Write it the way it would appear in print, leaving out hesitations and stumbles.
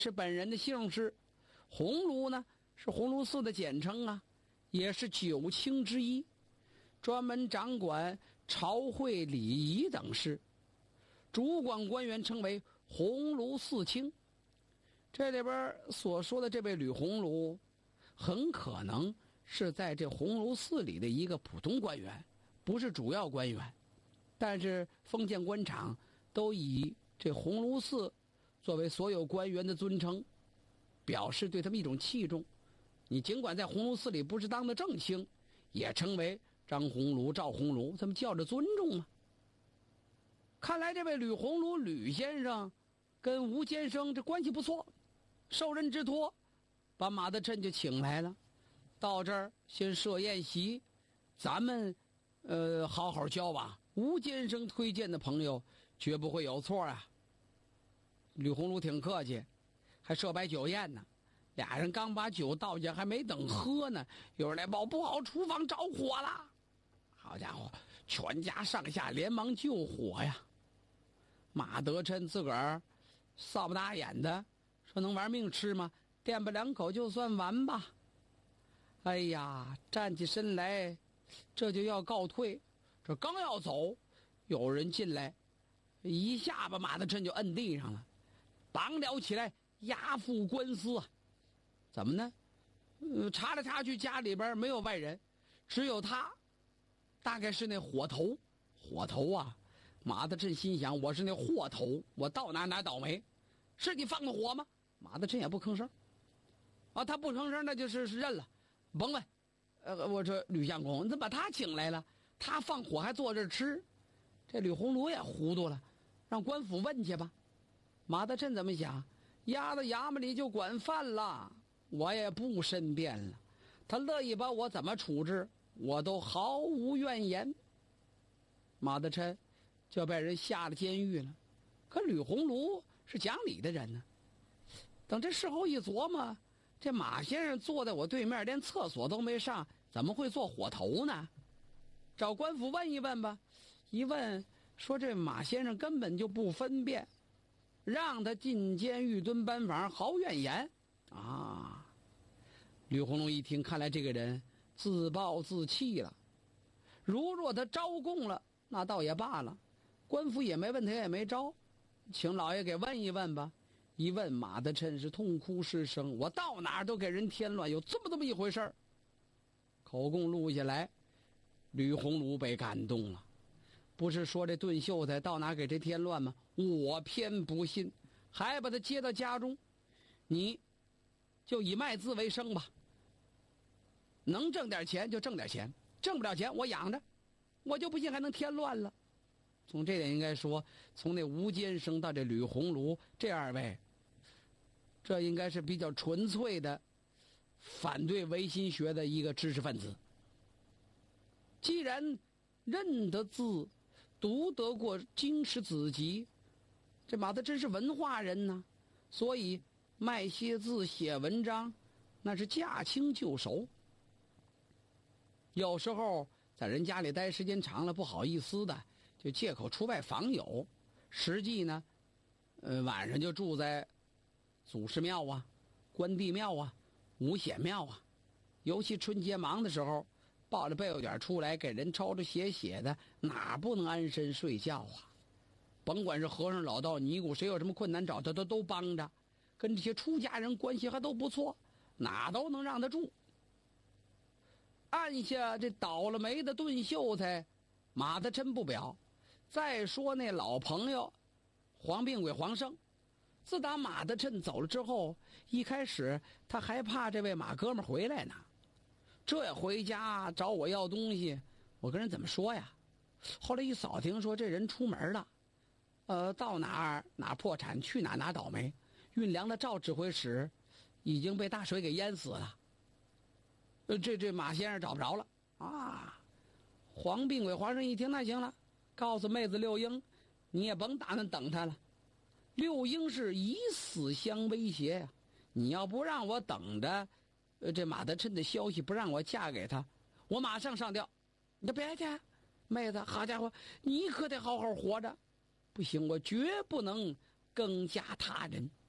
是本人的姓氏。鸿胪呢是鸿胪寺的简称啊，也是九卿之一，专门掌管朝会礼仪等事，主管官员称为鸿胪寺卿。这里边所说的这位吕鸿胪，很可能是在这鸿胪寺里的一个普通官员，不是主要官员。但是封建官场都以这鸿胪寺作为所有官员的尊称，表示对他们一种器重。你尽管在鸿胪寺里不是当的正卿，也称为张鸿胪、赵鸿胪，他们叫着尊重嘛。看来这位吕鸿胪吕先生跟吴先生这关系不错，受人之托，把马德琛就请来了，到这儿先设宴席，咱们好好交往。吴先生推荐的朋友绝不会有错啊。吕鸿胪挺客气，还设摆酒宴呢。俩人刚把酒倒下，还没等喝呢，有人来报不好，厨房着火了。好家伙，全家上下连忙救火呀。马德琛自个儿扫不打眼的说：“能玩命吃吗？垫吧两口就算完吧。”哎呀，站起身来，这就要告退。这刚要走，有人进来，一下把马德琛就摁地上了，绑了起来，押赴官司啊。怎么呢？查来查去，家里边没有外人，只有他，大概是那火头。火头啊！马德琛心想：我是那祸头，我到哪倒霉。是你放的火吗？马德琛也不吭声。啊，他不吭声，那就是认了。甭问。我说吕相公，你怎么把他请来了？他放火还坐这儿吃。这吕鸿胪也糊涂了，让官府问去吧。马德琛怎么想？押到衙门里就管饭了，我也不申辩了。他乐意把我怎么处置，我都毫无怨言。马德琛就被人下了监狱了。可吕鸿胪是讲理的人呢，等这事后一琢磨，这马先生坐在我对面，连厕所都没上，怎么会做火头呢？找官府问一问吧。一问说这马先生根本就不分辨，让他进监狱蹲班房，毫怨言啊！吕鸿胪一听，看来这个人自暴自弃了。如若他招供了，那倒也罢了，官府也没问，他也没招，请老爷给问一问吧。一问，马德琛是痛哭失声，我到哪儿都给人添乱，有这么一回事儿。口供录下来，吕鸿胪被感动了。不是说这炖秀才到哪给这添乱吗？我偏不信，还把他接到家中，你就以卖字为生吧，能挣点钱就挣点钱，挣不了钱我养着，我就不信还能添乱了。从这点应该说，从那吴坚生到这吕鸿胪这二位，这应该是比较纯粹的反对唯心学的一个知识分子。既然认得字，读得过经史子集，这马德琛是文化人呢，所以卖些字写文章那是驾轻就熟。有时候在人家里待时间长了，不好意思的就借口出外访友，实际呢晚上就住在祖师庙啊、关帝庙啊、五显庙啊。尤其春节忙的时候，抱着被窝点出来给人抄抄写的，哪不能安身睡觉啊？甭管是和尚老道尼姑，谁有什么困难找他都帮着，跟这些出家人关系还都不错，哪都能让他住。按下这倒了霉的炖秀才，马德琛不表。再说那老朋友黄病鬼黄生，自打马德琛走了之后，一开始他还怕这位马哥们回来呢，这回家找我要东西，我跟人怎么说呀？后来一扫听说这人出门了，到哪破产，去哪倒霉。运粮的赵指挥使已经被大水给淹死了。这马先生找不着了啊！黄病鬼黄生一听，那行了，告诉妹子六英，你也甭打算等他了。六英是以死相威胁呀，你要不让我等着这马德琛的消息，不让我嫁给他，我马上上吊。你别去，妹子，好家伙，你可得好好活着。不行，我绝不能更嫁他人。